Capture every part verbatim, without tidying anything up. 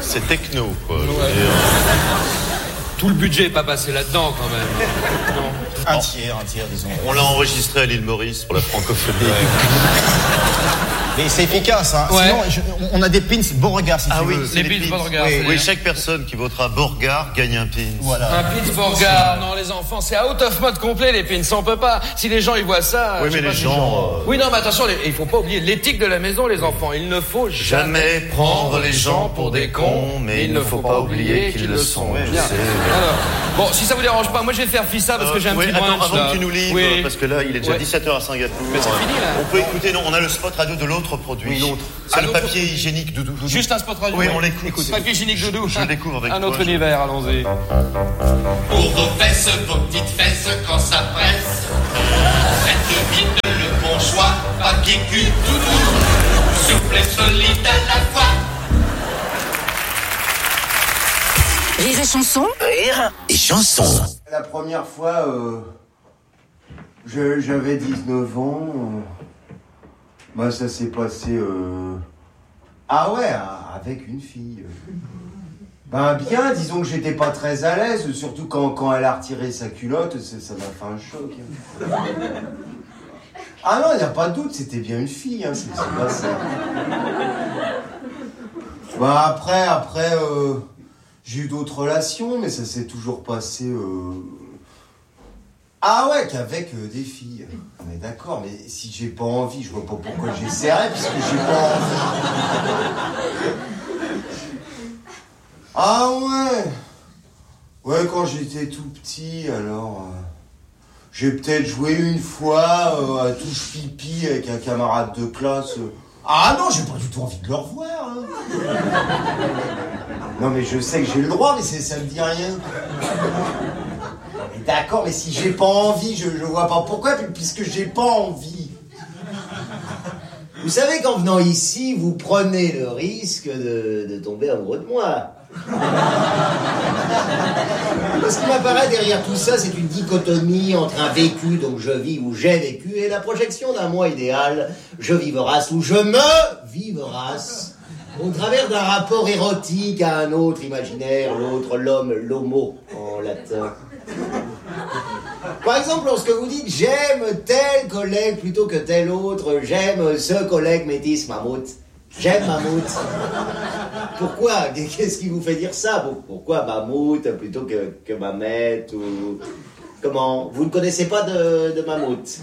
c'est techno, quoi. Ouais. Tout le budget est pas passé là-dedans, quand même. Non. Un tiers, un tiers, disons. On l'a enregistré à l'île Maurice pour la francophonie. Mais c'est efficace, hein. Ouais. Sinon, je, on a des pins Beauregard, si Ah tu oui, veux. c'est Les les pins pins. Beauregard, Oui, c'est oui, les- chaque personne qui votera Beauregard gagne un pins. Voilà. Un pins Beauregard, non les enfants, c'est out of mode complet les pins, on peut pas. Si les gens ils voient ça. Oui, je sais mais pas les si gens, euh, Oui non mais attention, les- il faut pas oublier l'éthique de la maison les enfants. Il ne faut jamais, Jamais prendre les gens pour des cons, mais il ne faut pas oublier qu'ils le sont. Oui, je Bien. sais. Alors, bon, si ça vous dérange pas, moi je vais faire fissa parce que j'ai un oui, petit attends, brunch, avant là. que tu nous livres, Oui. parce que là, il est déjà Ouais. dix-sept heures à Singapour. Mais c'est fini, là. On peut écouter, non, on a le spot radio de l'autre produit. Oui, l'autre. C'est Ah, le l'autre- papier hygiénique Doudou. Doudou. Juste un spot radio. Oui, ouais. on l'écoute. Papier hygiénique Doudou. Je le découvre avec un toi, autre je- univers, allons-y. Pour vos fesses, vos petites fesses, quand ça presse, faites vite le bon choix, papier cul doudou, souple et solide à la fois. Rire et chanson. Rire et chanson. La première fois, euh, je- j'avais dix-neuf ans. euh, bah, ça s'est passé. euh, ah ouais, avec une fille. Ben bien, disons que j'étais pas très à l'aise, surtout quand, quand elle a retiré sa culotte, ça ça m'a fait un choc. Ah non, il n'y a pas de doute, c'était bien une fille, hein, c'est c'est pas ça. Bah après, après, euh, j'ai eu d'autres relations, mais ça s'est toujours passé... euh, Ah ouais, qu'avec euh, des filles. Mais d'accord, mais si j'ai pas envie, je vois pas pourquoi j'essaierais, puisque j'ai pas envie. Ah ouais. Ouais, quand j'étais tout petit, alors... euh, j'ai peut-être joué une fois euh, à touche pipi avec un camarade de classe. euh. Ah non, j'ai pas du tout envie de le revoir. Hein. Non mais je sais que j'ai le droit, mais c'est, ça me dit rien. Mais d'accord, mais si j'ai pas envie, je, je vois pas pourquoi, puisque j'ai pas envie. Vous savez qu'en venant ici, vous prenez le risque de, de tomber amoureux de moi. Ce qui m'apparaît derrière tout ça, c'est une dichotomie entre un vécu, donc je vis ou j'ai vécu, et la projection d'un moi idéal, je vivras ou je me vivras, au travers d'un rapport érotique à un autre imaginaire, l'autre, l'homme, l'homo, en latin. Par exemple, lorsque vous dites « j'aime tel collègue plutôt que tel autre, j'aime ce collègue métis mammouth », j'aime mammouth. Pourquoi? Qu'est-ce qui vous fait dire ça? Pourquoi mammouth plutôt que, que mamette ou... Comment? Vous ne connaissez pas de, de mammouth?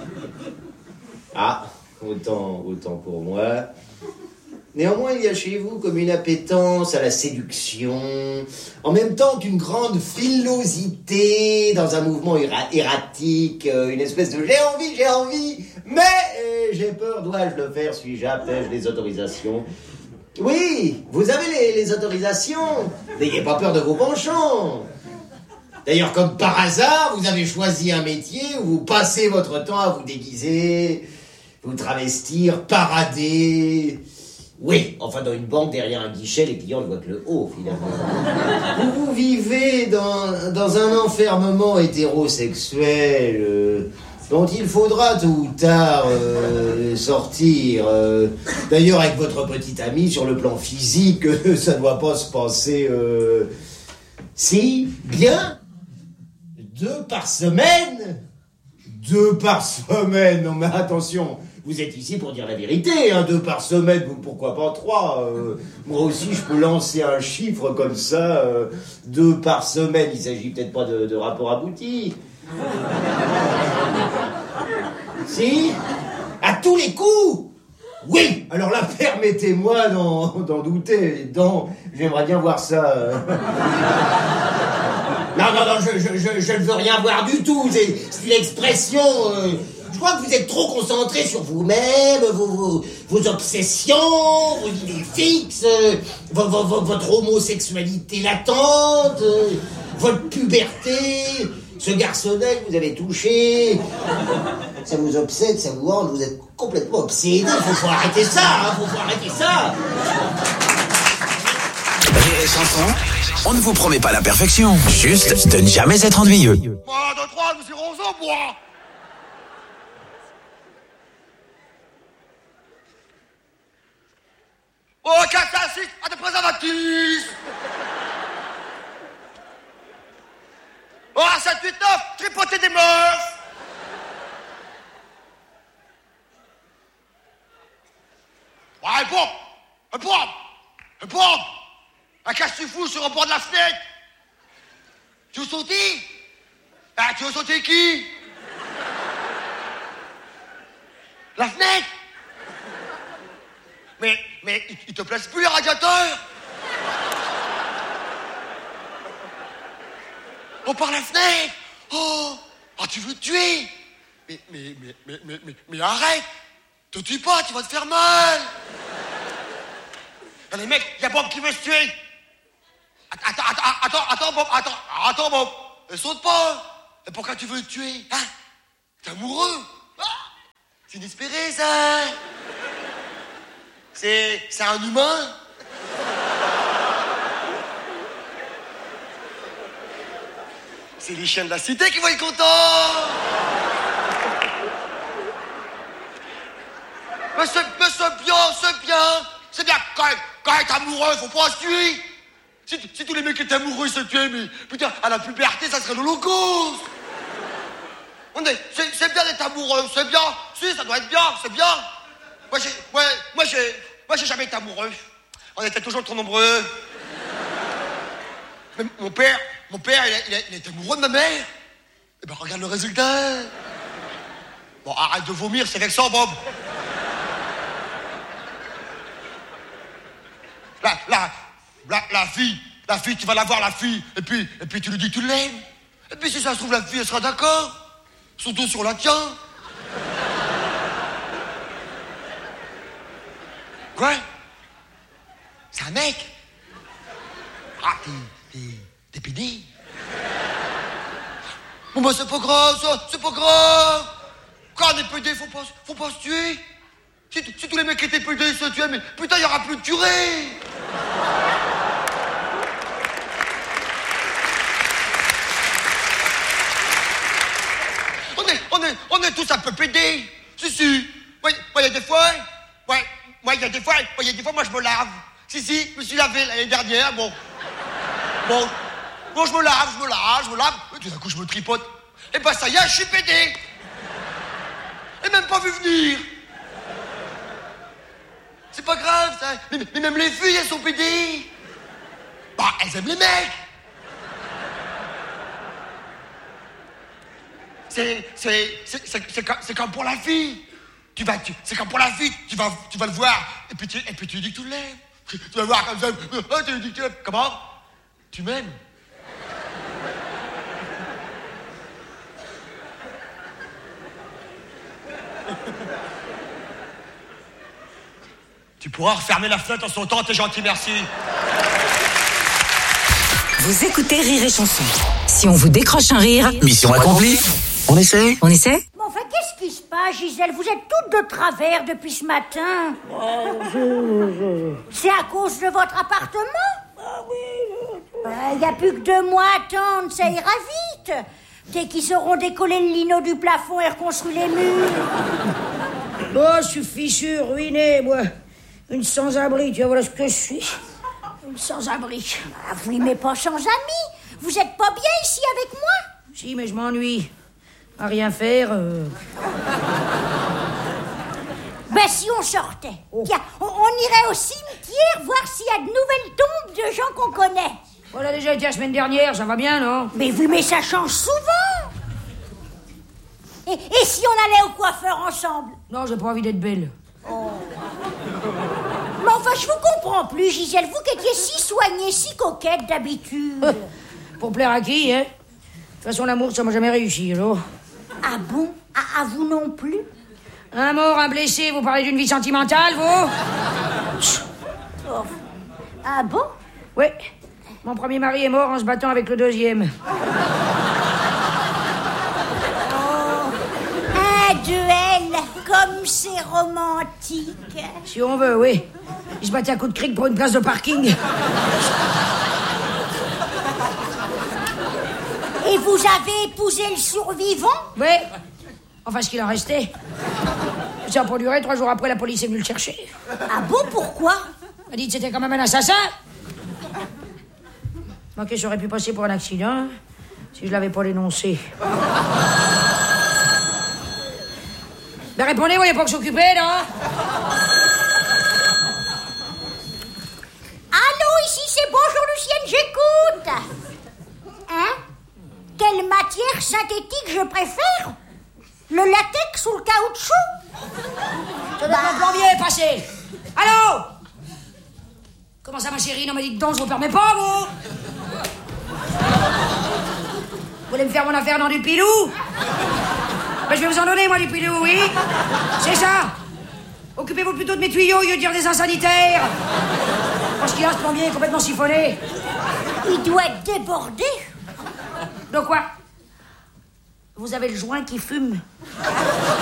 Ah, autant, autant pour moi. Néanmoins, il y a chez vous comme une appétence à la séduction, en même temps qu'une grande frilosité dans un mouvement éra- erratique, euh, une espèce de « j'ai envie, j'ai envie, mais euh, j'ai peur, dois-je le faire, suis-je apte, ai-je les autorisations ?» Oui, vous avez les, les autorisations, n'ayez pas peur de vos penchants. D'ailleurs, comme par hasard, vous avez choisi un métier où vous passez votre temps à vous déguiser, vous travestir, parader... Oui, enfin dans une banque, derrière un guichet, les clients ne voient que le haut, finalement. Vous, vous vivez dans, dans un enfermement hétérosexuel euh, dont il faudra tôt ou tard euh, sortir. Euh, d'ailleurs, avec votre petite amie, sur le plan physique, euh, ça ne doit pas se passer... Euh, si, bien, deux par semaine. Deux par semaine, non mais attention... Vous êtes ici pour dire la vérité, hein, deux par semaine, pourquoi pas trois euh, moi aussi, je peux lancer un chiffre comme ça, euh, deux par semaine, il s'agit peut-être pas de, de rapport abouti. Si? À tous les coups? Oui! Alors là, permettez-moi d'en, d'en douter, d'en, j'aimerais bien voir ça. euh. Non, non, non, je, je, je, je ne veux rien voir du tout, c'est, c'est une expression... Euh, Je crois que vous êtes trop concentré sur vous-même, vos, vos, vos obsessions, vos idées fixes, vo, vo, vo, votre homosexualité latente, votre puberté, ce garçonnet que vous avez touché. Ça vous obsède, ça vous hante, vous êtes complètement obsédé. Faut, faut arrêter ça, hein, faut, faut arrêter ça. Rire et chanson, on ne vous promet pas la perfection, juste de ne jamais être ennuyeux. Un, deux, trois, nous irons au bois. Ok. qu'un assiste à des préservatifs. Oh, sept huit neuf, tripoter des meufs. Ouais, bon, bon, bon. Un qu'est-ce que tu fous sur le bord de la fenêtre? Tu veux sauter? Ah, tu veux sauter qui? La fenêtre? Mais, mais, il, il te place plus les radiateurs? Oh, par la fenêtre? Oh, ah, tu veux te tuer? Mais, mais, mais, mais, mais, mais, mais arrête! Te tue pas, tu vas te faire mal! Allez, mec, y a Bob qui veut se tuer! Attends, attends, attends, attends, Bob, attends, attends, Bob! Ne saute pas! Et pourquoi tu veux le tuer? Hein? T'es amoureux? Ah, c'est inespéré, ça! C'est... c'est un humain? C'est les chiens de la cité qui vont être contents! Mais c'est, mais c'est bien, c'est bien! C'est bien, quand, quand elle est amoureuse, faut pas se tuer! Si, si tous les mecs étaient amoureux, ils se tuaient, mais putain, à la puberté, ça serait l'Holocauste! On est, c'est, c'est bien d'être amoureux, c'est bien! Si, ça doit être bien, c'est bien! Moi, j'ai, ouais, moi, j'ai, moi, j'ai jamais été amoureux. On était toujours trop nombreux. Mais mon père, mon père, il, a, il, a, il était amoureux de ma mère. Et ben, regarde le résultat. Bon, arrête de vomir, c'est vexant, Bob. La, la, la, la fille, la fille, tu vas la voir, la fille, et puis, et puis tu lui dis que tu l'aimes. Et puis si ça se trouve, la fille, elle sera d'accord. Surtout sur la tienne. Quoi? C'est un mec? Ah, t'es, t'es, t'es pédé? Bon bah c'est pas grave, ça, c'est pas grave. Quand on est pédé, faut pas, faut pas se tuer. Si, si tous les mecs étaient pédés, ils se tuaient, mais putain, il y aura plus de curés. On est, on est, on est tous un peu pédés. Si, si. Moi, il y a des fois, ouais, moi, il y a des fois, il y a des fois, moi, je me lave. Si, si, je me suis lavé l'année dernière, bon. Bon, bon, je me lave, je me lave, je me lave. Et tout d'un coup, je me tripote. Et ben, ça y est, je suis pédé. Et même pas vu venir. C'est pas grave, ça. Mais, mais même les filles, elles sont pédées. Bah, elles aiment les mecs. C'est, c'est, c'est, c'est, c'est, comme, c'est comme pour la fille. Tu vas, tu, c'est comme pour la fille. Tu vas, tu vas le voir. Et puis tu, et puis tu lui dis que tu l'aimes. Tu vas voir comme ça. Oh, tu lui dis que tu l'aimes. Comment? Tu m'aimes? Tu pourras refermer la fenêtre en sautant, t'es gentil, merci. Vous écoutez Rire et Chanson. Si on vous décroche un rire... Mission accomplie. On essaie? On essaie? Mais enfin, qu'est-ce qui se passe, Gisèle? Vous êtes toutes de travers depuis ce matin. C'est à cause de votre appartement? Ah oui. Il n'y a plus que deux mois à attendre, ça ira vite. Dès qu'ils sauront décoller le lino du plafond et reconstruire les murs. Oh, je suis fichu, ruiné, moi. Une sans-abri, tu vois, voilà ce que je suis. Une sans-abri. Ah, vous n'aimez pas sans amis. Vous êtes pas bien ici avec moi? Si, mais je m'ennuie. À rien faire. Euh... Ben, si on sortait. Oh. Tiens, on, on irait au cimetière voir s'il y a de nouvelles tombes de gens qu'on connaît. On a déjà été la semaine dernière, ça va bien, non? Mais vous, mais ça change souvent. Et, et si on allait au coiffeur ensemble? Non, j'ai pas envie d'être belle. Oh. Mais enfin, je vous comprends plus, Gisèle. Vous qui étiez si soignée, si coquette d'habitude. Euh, pour plaire à qui, hein? De toute façon, l'amour, ça m'a jamais réussi, alors. Ah bon? À, à vous non plus? Un mort, un blessé, vous parlez d'une vie sentimentale, vous? Oh. Ah bon? Oui. Mon premier mari est mort en se battant avec le deuxième. Oh. Un duel, comme c'est romantique. Si on veut, oui. Il se battait à coups de cric pour une place de parking. Et vous avez épousé le survivant? Oui. Enfin, ce qu'il en restait. Ça a pas duré. Trois jours après, la police est venue le chercher. Ah bon, pourquoi? m'a dit que c'était quand même un assassin. Ok, ça aurait pu passer pour un accident si je l'avais pas dénoncé. Ben répondez, vous voyez pas que s'occuper, non? Allô, ici c'est bonjour Lucienne, j'écoute. Hein? Quelle matière synthétique je préfère? Le latex ou le caoutchouc? Je dois mon plombier passer. Allô? Comment ça, ma chérie? Non, mais dites donc, je vous permets pas, vous. Vous voulez me faire mon affaire dans du pilou? Ben, je vais vous en donner, moi, du pilou, oui? C'est ça. Occupez-vous plutôt de mes tuyaux au lieu de dire des insanitaires. Parce qu'il a ce plombier est complètement siphonné. Il doit être débordé. De quoi? Vous avez le joint qui fume.